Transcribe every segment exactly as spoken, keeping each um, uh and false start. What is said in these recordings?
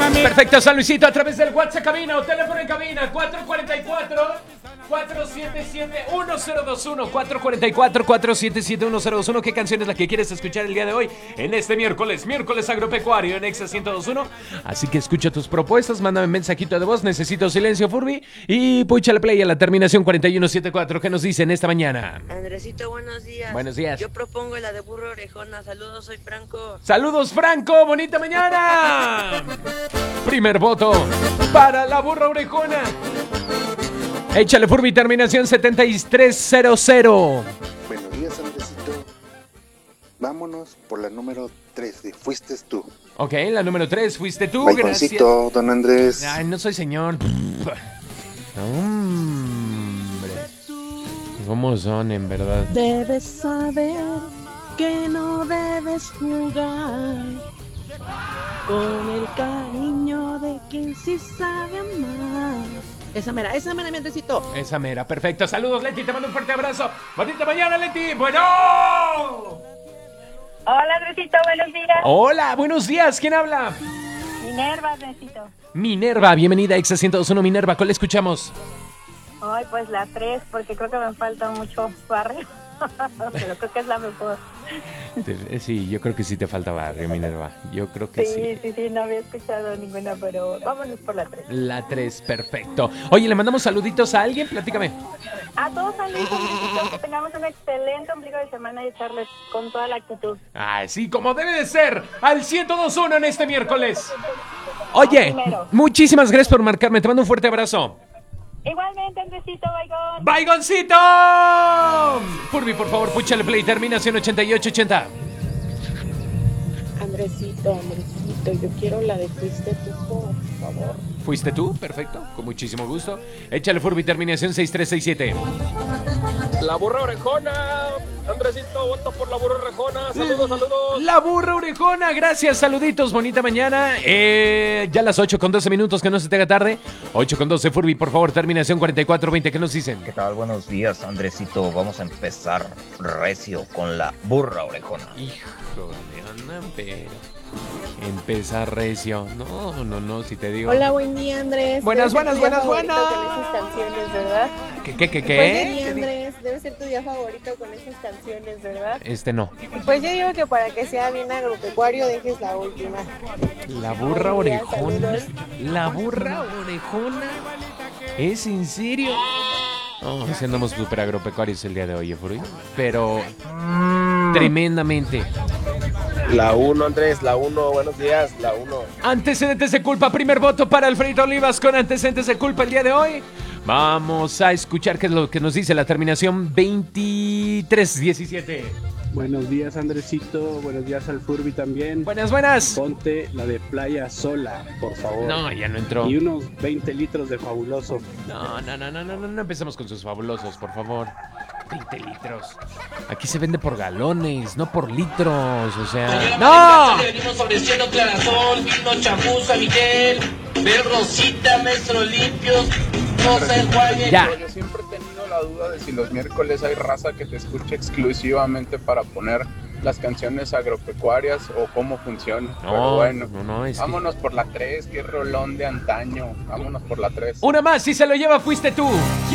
Perfecto, San Luisito, a través del WhatsApp cabina o teléfono en cabina cuatro cuatro cuatro, cuatro siete siete, uno cero dos uno, cuatro cuatro cuatro, cuatro siete siete, uno cero dos uno. ¿Qué canción es la que quieres escuchar el día de hoy? En este miércoles, miércoles agropecuario en Exa ciento dos punto uno. Así que escucha tus propuestas, mándame un mensajito de voz, necesito silencio, Furby. Y púchale play a la terminación cuatro uno siete cuatro. ¿Qué nos dicen esta mañana? Andresito, buenos días. Buenos días. Yo propongo la de burro orejona. Saludos, soy Franco. Saludos, Franco, bonita mañana. Primer voto para la burra orejona. Échale, Furby, terminación setenta y tres cero cero. Buenos días, Andresito. Vámonos por la número tres de Fuiste Tú. Ok, la número tres, fuiste tú. Baigoncito, Gracias. don Andrés. Ay, no soy señor. Hombre. ¿Cómo son, en verdad? Debes saber que no debes jugar con el cariño de quien sí sabe amar. Esa mera, esa mera, mi Andresito. Esa mera, perfecto. Saludos, Leti, te mando un fuerte abrazo. Bonita mañana, Leti. Bueno. Hola, Andresito, buenos días. Hola, buenos días. ¿Quién habla? Minerva, Andresito. Minerva, bienvenida a Exa ciento dos punto uno. Minerva, ¿cuál escuchamos? Ay, pues la tres, porque creo que me falta mucho barrio. Pero creo que es la mejor. Sí, yo creo que sí te falta barrio, Minerva. Yo creo que sí. Sí, sí, sí, no había escuchado ninguna, pero vámonos por la tres. La tres, perfecto. Oye, ¿le mandamos saluditos a alguien? Platícame. A todos, Andresito, Andresito, que tengamos un excelente ombligo de semana y echarles con toda la actitud. Ah, sí, como debe de ser, al ciento dos punto uno en este miércoles. Oye, muchísimas gracias por marcarme. Te mando un fuerte abrazo. Igualmente, Andresito, baigón. ¡Baigoncito! Furby, por favor, púchale play, terminación ochenta y ocho ochenta. Andresito, Andresito, yo quiero la de Fuiste Tú, por favor. ¿Fuiste tú? Perfecto, con muchísimo gusto. Échale, Furby, terminación seis tres seis siete. La burra orejona. Andresito, voto por la burra orejona. Saludos, saludos. La burra orejona, gracias, saluditos, bonita mañana. Eh, ya las ocho con doce minutos, que no se te haga tarde. ocho con doce, Furby, por favor, terminación cuarenta y cuatro veinte. ¿Qué nos dicen? ¿Qué tal? Buenos días, Andresito. Vamos a empezar recio con la burra orejona. Hijo de Ana, pero... Empezar recio. No, no, no, si te digo. Hola, buen día, Andrés. Buenas, Debe ser buenas, tu día buenas, favorito buenas. Con esas canciones, ¿verdad? ¿Qué, qué, qué, Pues yo qué? diría, Andrés, debe ser tu día favorito con esas canciones, ¿verdad? Este no. Pues yo digo que para que sea bien agropecuario dejes la última. La burra Buen día, orejona. saludos. La burra orejona. ¿Es en serio? No, si andamos súper agropecuarios el día de hoy, Furby. Pero tremendamente. La uno, Andrés, la uno. Buenos días, la uno. Antecedentes de culpa, primer voto para Alfredito Olivas con antecedentes de culpa el día de hoy. Vamos a escuchar qué es lo que nos dice la terminación veintitrés diecisiete. Buenos días, Andresito. Buenos días al Furby también. Buenas, buenas. Ponte la de Playa Sola, por favor. No, ya no entró. Y unos veinte litros de Fabuloso. No, no, no, no, no, no, no empecemos con sus fabulosos, por favor. veinte litros. Aquí se vende por galones, no por litros, o sea... ¡No! Venimos ofreciendo clarasol, vino, champú, San Miguel, Bel Rosita, Maestro Limpios, Rosa Enjuague. Ya. Yo siempre he tenido la duda de si los miércoles hay raza que te escuche exclusivamente para poner las canciones agropecuarias o cómo funciona. No, Pero bueno, no, no, es que- vámonos por la tres, que rolón de antaño. Vámonos por la tres. Una más, si se lo lleva, fuiste tú.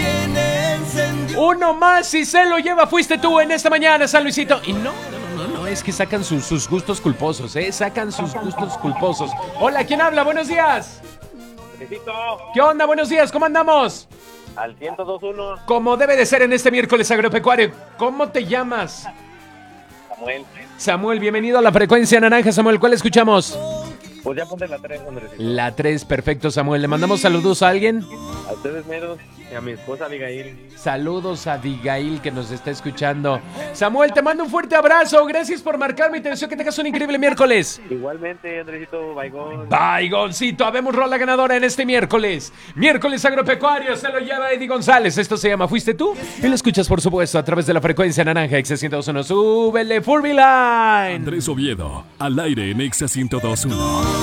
Uno más, si se lo lleva, fuiste tú en esta mañana, San Luisito. Y no, no, no, no, es que sacan sus, sus gustos culposos, ¿eh? Sacan sus gustos culposos. Hola, ¿quién habla? Buenos días. Andresito, ¿Qué onda? Buenos días, ¿cómo andamos? al ciento dos punto uno. Como debe de ser en este miércoles agropecuario. ¿Cómo te llamas? Samuel. Samuel, bienvenido a la frecuencia naranja, Samuel. ¿Cuál escuchamos? Pues ya ponte la tres, Andresito. La tres, perfecto, Samuel. ¿Le mandamos saludos a alguien? A ustedes meros y a mi esposa Abigail. Saludos a Abigail que nos está escuchando. Samuel, te mando un fuerte abrazo. Gracias por marcarme y te deseo que tengas un increíble miércoles. Igualmente, Andresito, baigón. Baigoncito, habemos rola ganadora en este miércoles. Miércoles agropecuario, se lo lleva Eddie González. Esto se llama Fuiste Tú. Y lo escuchas, por supuesto, a través de la frecuencia naranja Exa ciento dos punto uno. Súbele, Furby Line. Andrés Oviedo, al aire en Exa ciento dos punto uno.